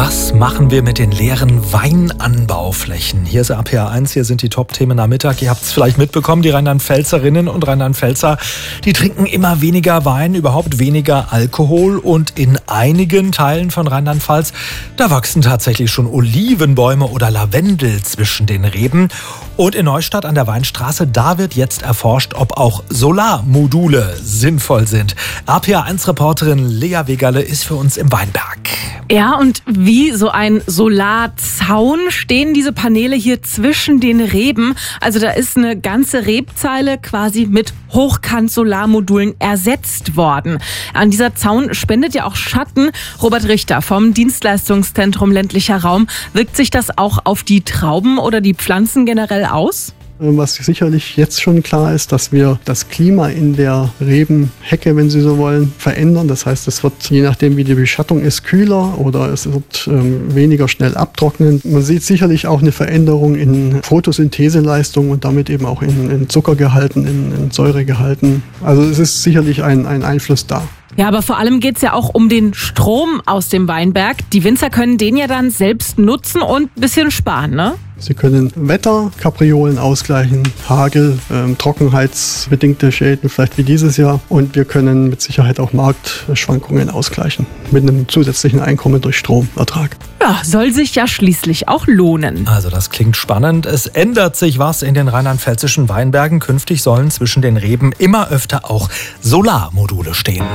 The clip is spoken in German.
Was machen wir mit den leeren Weinanbauflächen? Hier ist RPA1, hier sind die Top-Themen am Mittag. Ihr habt es vielleicht mitbekommen, die Rheinland-Pfälzerinnen und Rheinland-Pfälzer, die trinken immer weniger Wein, überhaupt weniger Alkohol. Und in einigen Teilen von Rheinland-Pfalz, da wachsen tatsächlich schon Olivenbäume oder Lavendel zwischen den Reben. Und in Neustadt an der Weinstraße, da wird jetzt erforscht, ob auch Solarmodule sinnvoll sind. RPA1-Reporterin Lea Wegerle ist für uns im Weinberg. Ja, und wie so ein Solarzaun stehen diese Paneele hier zwischen den Reben. Also da ist eine ganze Rebzeile quasi mit Hochkant-Solarmodulen ersetzt worden. An dieser Zaun spendet ja auch Schatten. Robert Richter vom Dienstleistungszentrum ländlicher Raum. Wirkt sich das auch auf die Trauben oder die Pflanzen generell aus? Was sicherlich jetzt schon klar ist, dass wir das Klima in der Rebenhecke, wenn Sie so wollen, verändern. Das heißt, es wird, je nachdem wie die Beschattung ist, kühler oder es wird weniger schnell abtrocknen. Man sieht sicherlich auch eine Veränderung in Photosyntheseleistung und damit eben auch in Zuckergehalten, in Säuregehalten. Also es ist sicherlich ein Einfluss da. Ja, aber vor allem geht es ja auch um den Strom aus dem Weinberg. Die Winzer können den ja dann selbst nutzen und ein bisschen sparen, ne? Sie können Wetterkapriolen ausgleichen, Hagel, trockenheitsbedingte Schäden, vielleicht wie dieses Jahr. Und wir können mit Sicherheit auch Marktschwankungen ausgleichen mit einem zusätzlichen Einkommen durch Stromertrag. Ja, soll sich ja schließlich auch lohnen. Also das klingt spannend. Es ändert sich was in den rheinland-pfälzischen Weinbergen. Künftig sollen zwischen den Reben immer öfter auch Solarmodule stehen.